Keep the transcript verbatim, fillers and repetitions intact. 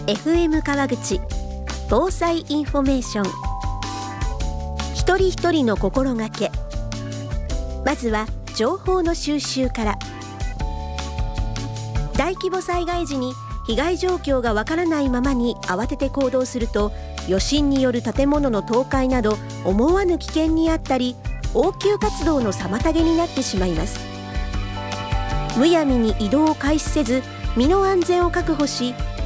エフエム 川口防災インフォメーション。一人一人の心がけ。まずは情報の収集から。大規模災害時に被害状況がわからないままに慌てて行動すると、余震による建物の倒壊など思わぬ危険にあったり、応急活動の妨げになってしまいます。むやみに移動を開始せず、身の安全を確保し、